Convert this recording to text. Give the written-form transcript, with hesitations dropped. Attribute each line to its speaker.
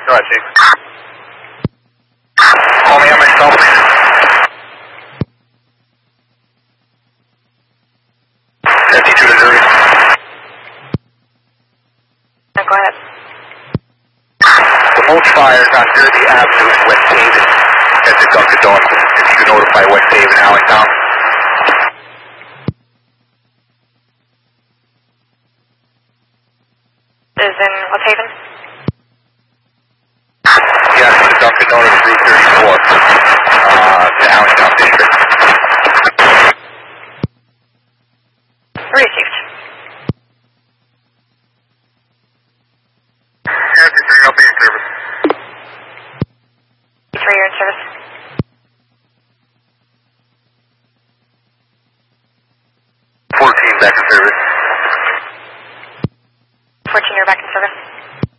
Speaker 1: Go ahead, Chief. Call me on my cell, please. 52 to 0.
Speaker 2: No, go ahead.
Speaker 1: The most fires on Jersey Avenue in West Haven at the Dunkin' Donuts. If you can notify West Haven, Allentown.
Speaker 2: Is in West Haven?
Speaker 1: Yes, the Dunkin' Donuts Route 34. The Allentown District.
Speaker 2: Received.
Speaker 1: Nancy 3, I'll be in service.
Speaker 2: 3, you're in service.
Speaker 1: 14 back in service.
Speaker 2: 14, you're back in service.